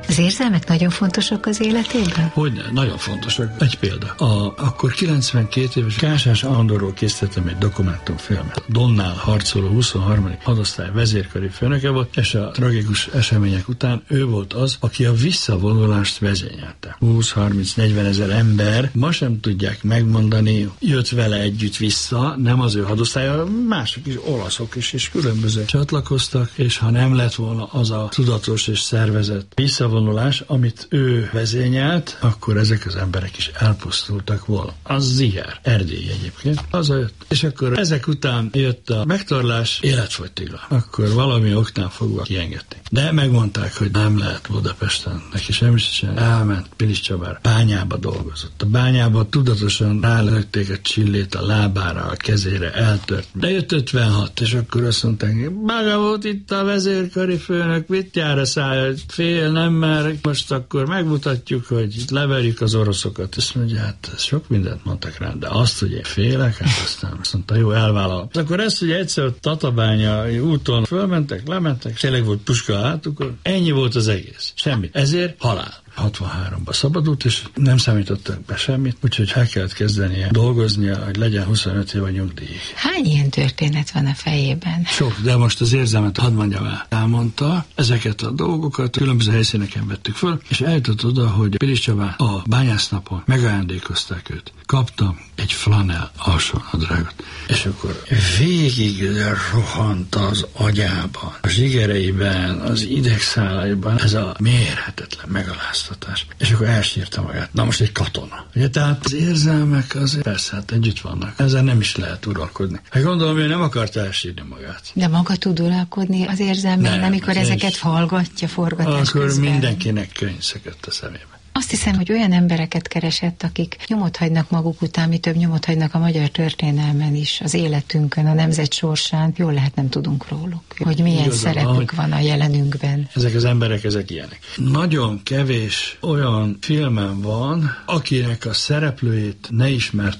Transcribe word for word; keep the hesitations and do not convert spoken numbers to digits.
Az érzelmek nagyon fontosak az életében? Hogyne, nagyon fontosak. Egy példa. A, akkor kilencvenkét éves Kásás Andorról készítettem egy dokumentumfilmet. Donnál harcoló huszonharmadik hadosztály vezérkari főnöke volt, és a tragikus események után ő volt az, aki a visszavonulást vezényelte. húsz-harminc-negyven ezer ember ma sem tudják megmondani, jött vele együtt vissza, nem az ő hadosztálya, mások is, olaszok is, és különböző csatlakoztak, és ha nem lett volna az a tudatos és szervezett visszavonulás, amit ő vezényelt, akkor ezek az emberek is elpusztultak volna. Az Ziher, Erdély egyébként, hazajött. És akkor ezek után jött a megtorlás, életfogytigla. Akkor valami oknál fogva kiengedték. De megmondták, hogy nem lehet Budapesten. Neki semmi sem. Elment Pilis Csabára. Bányába dolgozott. A bányába tudatosan rálőtték a csillét a lábára, a kezére, eltört. De jött ötvenhat, és akkor azt mondták, maga volt itt a vezérkari főnök, mit jár a szája, fél, nem mer, most akkor megmutatjuk, hogy itt leverjük az oroszokat. Azt mondja, hát sok mindent mondtak rá, de azt, hogy én félek, hát aztán azt mondta, jó, elvállalom. Akkor ezt, hogy egyszer a Tatabánya úton fölmentek, lementek, tényleg volt puska a hátukon, ennyi volt az egész. Semmi. Ezért halál. hatvanháromban szabadult, és nem számítottak be semmit, úgyhogy el kellett kezdenie dolgoznia, hogy legyen huszonöt év a nyugdíjig. Hány ilyen történet van a fejében? Sok, de most az érzelmet hadd mondjam el. Elmondta ezeket a dolgokat, különböző helyszíneken vettük föl, és eljutott oda, hogy Pilis Csabán a bányásznapon megajándékozták őt. Kaptam egy flanell alsónadrágot, és akkor végig rohant az agyában, a zsigereiben, az idegszálaiban ez a mérhetetlen megaláztatás. És akkor elsírta magát. Na most egy katona. Ugye, tehát az érzelmek azért persze, hát együtt vannak. Ezzel nem is lehet uralkodni. Hát gondolom, hogy nem akarta elsírni magát. De maga tud uralkodni az érzelmen, amikor ezeket hallgatja, forgatás akkor közben. Mindenkinek könyv szökött a szemébe. Azt hiszem, hogy olyan embereket keresett, akik nyomot hagynak maguk után, mi több nyomot hagynak a magyar történelmen is, az életünkön, a nemzet sorsán. Jól lehet, nem tudunk róluk, hogy milyen igazán, szerepük van a jelenünkben. Ezek az emberek, ezek ilyenek. Nagyon kevés olyan filmem van, akinek a szereplőjét ne ismert